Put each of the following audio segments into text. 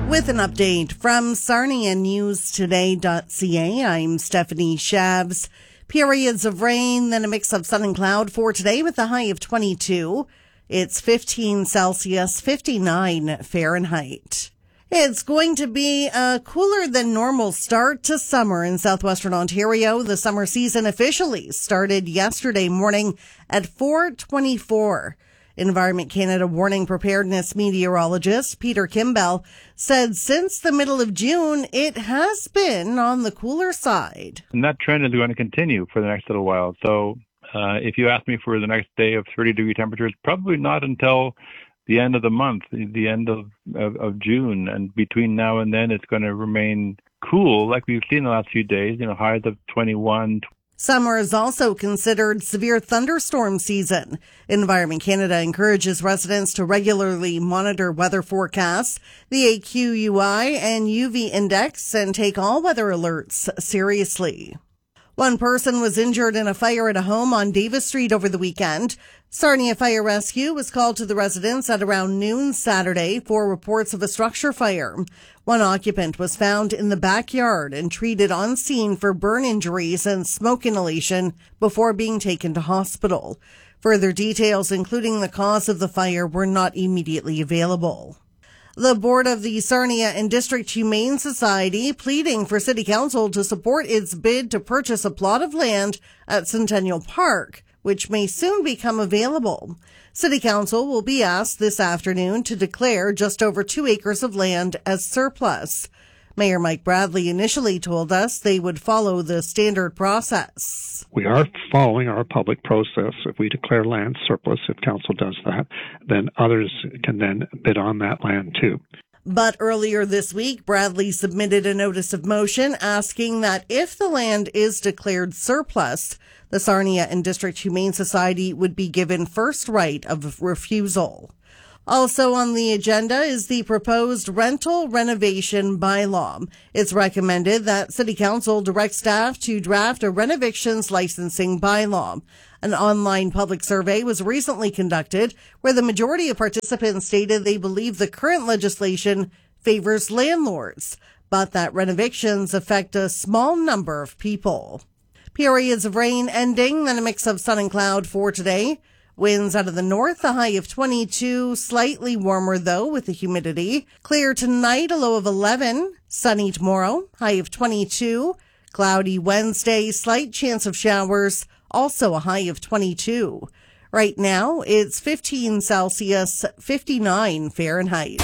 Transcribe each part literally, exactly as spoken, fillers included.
With an update from Sarnia News Today dot C A, I'm Stephanie Shabs. Periods of rain, then a mix of sun and cloud for today with a high of twenty-two. It's fifteen Celsius, fifty-nine Fahrenheit. It's going to be a cooler than normal start to summer in southwestern Ontario. The summer season officially started yesterday morning at four twenty-four. Environment Canada warning preparedness meteorologist Peter Kimball said since the middle of June, it has been on the cooler side. And that trend is going to continue for the next little while. So uh, if you ask me for the next day of thirty degree temperatures, probably not until the end of the month, the end of, of, of June. And between now and then, it's going to remain cool like we've seen the last few days, you know, highs of twenty-one. Summer is also considered severe thunderstorm season. Environment Canada encourages residents to regularly monitor weather forecasts, the A Q U I and U V index, and take all weather alerts seriously. One person was injured in a fire at a home on Davis Street over the weekend. Sarnia Fire Rescue was called to the residence at around noon Saturday for reports of a structure fire. One occupant was found in the backyard and treated on scene for burn injuries and smoke inhalation before being taken to hospital. Further details, including the cause of the fire, were not immediately available. The board of the Sarnia and District Humane Society pleading for City Council to support its bid to purchase a plot of land at Centennial Park, which may soon become available. City Council will be asked this afternoon to declare just over two acres of land as surplus. Mayor Mike Bradley initially told us they would follow the standard process. We are following our public process. If we declare land surplus, if council does that, then others can then bid on that land too. But earlier this week, Bradley submitted a notice of motion asking that if the land is declared surplus, the Sarnia and District Humane Society would be given first right of refusal. Also on the agenda is the proposed rental renovation bylaw. It's recommended that City Council direct staff to draft a renovictions licensing bylaw. An online public survey was recently conducted where the majority of participants stated they believe the current legislation favors landlords, but that renovictions affect a small number of people. Periods of rain ending, then a mix of sun and cloud for today. Winds out of the north, a high of twenty-two, slightly warmer though with the humidity. Clear tonight, a low of eleven. Sunny tomorrow, high of twenty-two. Cloudy Wednesday, slight chance of showers, also a high of twenty-two. Right now, it's fifteen Celsius, fifty-nine Fahrenheit.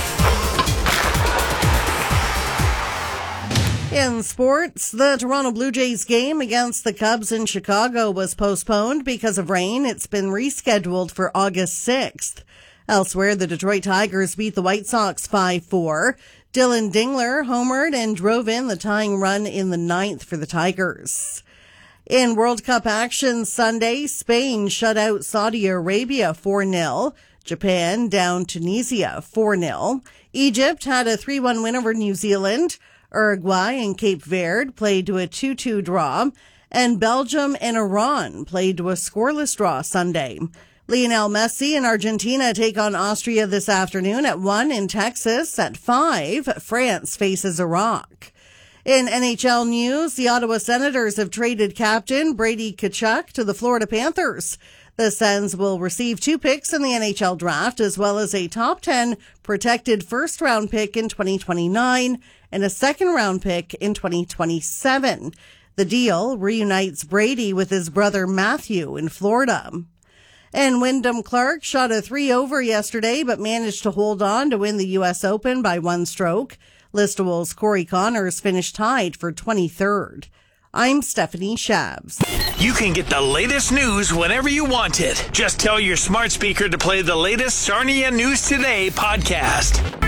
In sports, the Toronto Blue Jays game against the Cubs in Chicago was postponed because of rain. It's been rescheduled for August sixth. Elsewhere, the Detroit Tigers beat the White Sox five four. Dylan Dingler homered and drove in the tying run in the ninth for the Tigers. In World Cup action Sunday, Spain shut out Saudi Arabia four nil. Japan down Tunisia four nil. Egypt had a three one win over New Zealand. Uruguay and Cape Verde played to a two two draw, and Belgium and Iran played to a scoreless draw Sunday. Lionel Messi and Argentina take on Austria this afternoon at one in Texas. At five, France faces Iraq. In N H L news, the Ottawa Senators have traded captain Brady Tkachuk to the Florida Panthers. The Sens will receive two picks in the N H L draft, as well as a top ten protected first-round pick in twenty twenty-nine and a second-round pick in twenty twenty-seven. The deal reunites Brady with his brother Matthew in Florida. And Wyndham Clark shot a three over yesterday, but managed to hold on to win the U S Open by one stroke. Listowel's Corey Connors finished tied for twenty-third. I'm Stephanie Shabs. You can get the latest news whenever you want it. Just tell your smart speaker to play the latest Sarnia News Today podcast.